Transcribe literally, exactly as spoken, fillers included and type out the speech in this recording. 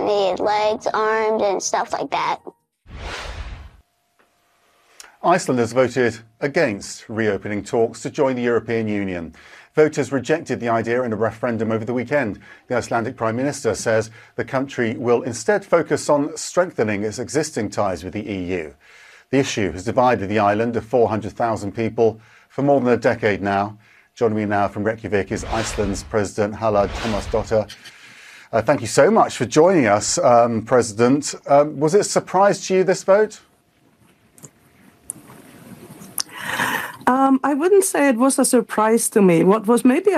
needed legs, arms, and stuff like that. Iceland has voted against reopening talks to join the European Union. Voters rejected the idea in a referendum over the weekend. The Icelandic Prime Minister says the country will instead focus on strengthening its existing ties with the E U. The issue has divided the island of four hundred thousand people for more than a decade now. Joining me now from Reykjavik is Iceland's President Halla Tómasdóttir. Uh, thank you so much for joining us, um, President. Um, was it a surprise to you, this vote? Um, I wouldn't say it was a surprise to me. What was maybe a